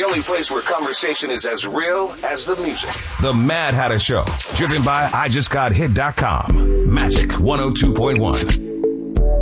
only place where conversation is as real as the music. The Mad Hatter Show, driven by IJustGotHit.com. Magic 102.1.